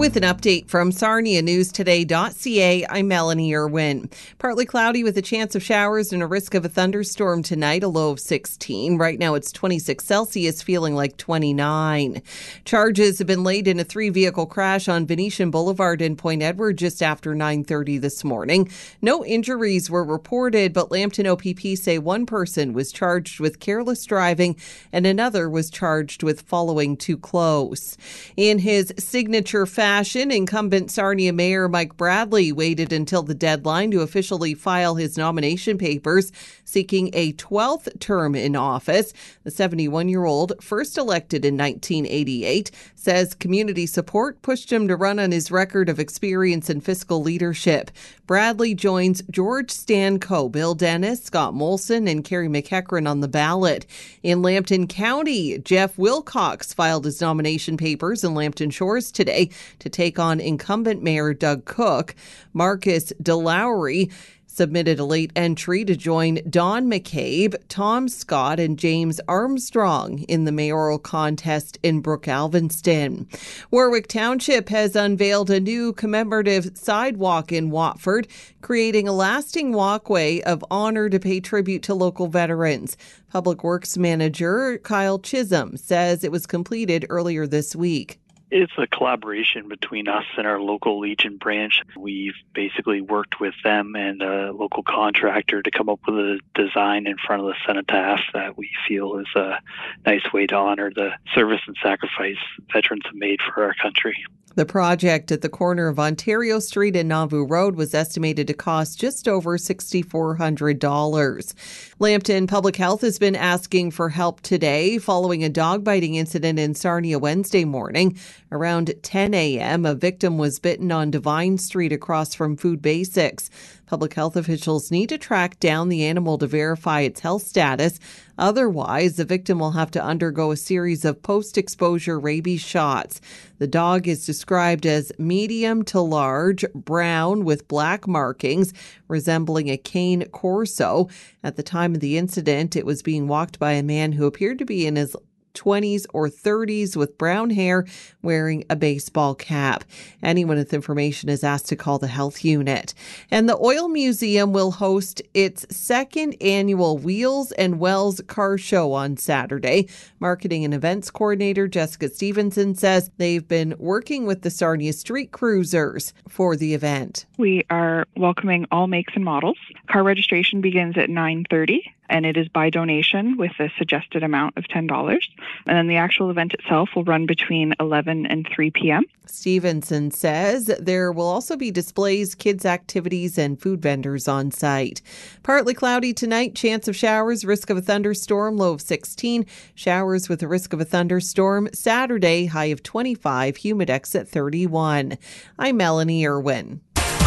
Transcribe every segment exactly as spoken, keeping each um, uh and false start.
With an update from Sarnia News Today dot C A, I'm Melanie Irwin. Partly cloudy with a chance of showers and a risk of a thunderstorm tonight, a low of sixteen. Right now it's twenty-six Celsius, feeling like twenty-nine. Charges have been laid in a three-vehicle crash on Venetian Boulevard in Point Edward just after nine thirty this morning. No injuries were reported, but Lambton O P P say one person was charged with careless driving and another was charged with following too close. In his signature fashion, incumbent Sarnia Mayor Mike Bradley waited until the deadline to officially file his nomination papers, seeking a twelfth term in office. The seventy-one-year-old, first elected in nineteen eighty-eight, says community support pushed him to run on his record of experience and fiscal leadership. Bradley joins George Stanco, Bill Dennis, Scott Molson, and Kerry McEachran on the ballot. In Lambton County, Jeff Wilcox filed his nomination papers in Lambton Shores today to take on incumbent Mayor Doug Cook. Marcus DeLowry submitted a late entry to join Don McCabe, Tom Scott, and James Armstrong in the mayoral contest in Brook Alvinston. Warwick Township has unveiled a new commemorative sidewalk in Watford, creating a lasting walkway of honor to pay tribute to local veterans. Public Works Manager Kyle Chisholm says it was completed earlier this week. It's a collaboration between us and our local Legion branch. We've basically worked with them and a local contractor to come up with a design in front of the cenotaph that we feel is a nice way to honor the service and sacrifice veterans have made for our country. The project at the corner of Ontario Street and Nauvoo Road was estimated to cost just over six thousand four hundred dollars. Lambton Public Health has been asking for help today following a dog biting incident in Sarnia Wednesday morning. Around ten a.m., a victim was bitten on Divine Street across from Food Basics. Public health officials need to track down the animal to verify its health status. Otherwise, the victim will have to undergo a series of post-exposure rabies shots. The dog is described as medium to large, brown with black markings, resembling a cane corso. At the time of the incident, it was being walked by a man who appeared to be in his twenties or thirties with brown hair, wearing a baseball cap. Anyone with information is asked to call the health unit. And the Oil Museum will host its second annual Wheels and Wells Car Show on Saturday. Marketing and events coordinator Jessica Stevenson says they've been working with the Sarnia Street Cruisers for the event. We are welcoming all makes and models. Car registration begins at nine thirty. And it is by donation with a suggested amount of ten dollars. And then the actual event itself will run between eleven and three p.m. Stevenson says there will also be displays, kids' activities, and food vendors on site. Partly cloudy tonight, chance of showers, risk of a thunderstorm, low of sixteen. Showers with a risk of a thunderstorm Saturday, high of twenty-five, humidex at thirty-one. I'm Melanie Irwin.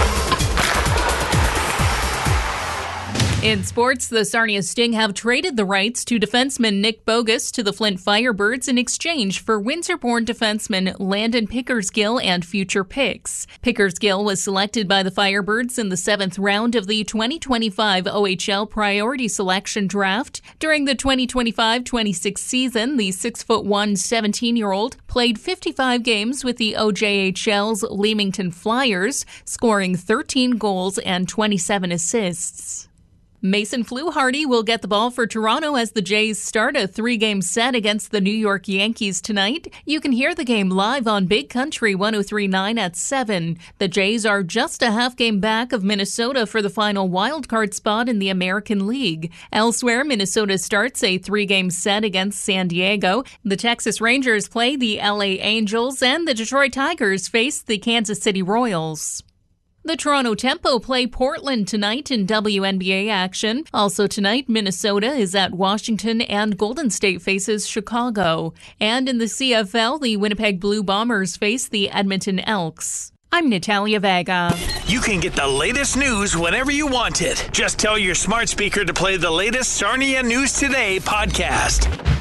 In sports, the Sarnia Sting have traded the rights to defenseman Nick Bogus to the Flint Firebirds in exchange for Windsor-born defenseman Landon Pickersgill and future picks. Pickersgill was selected by the Firebirds in the seventh round of the twenty twenty-five O H L Priority Selection Draft. During the twenty twenty-five twenty-six season, the six foot one seventeen-year-old played fifty-five games with the O J H L's Leamington Flyers, scoring thirteen goals and twenty-seven assists. Mason Fluharty will get the ball for Toronto as the Jays start a three-game set against the New York Yankees tonight. You can hear the game live on Big Country one oh three point nine at seven. The Jays are just a half game back of Minnesota for the final wildcard spot in the American League. Elsewhere, Minnesota starts a three-game set against San Diego. The Texas Rangers play the L A Angels, and the Detroit Tigers face the Kansas City Royals. The Toronto Tempo play Portland tonight in W N B A action. Also tonight, Minnesota is at Washington and Golden State faces Chicago. And in the C F L, the Winnipeg Blue Bombers face the Edmonton Elks. I'm Natalia Vega. You can get the latest news whenever you want it. Just tell your smart speaker to play the latest Sarnia News Today podcast.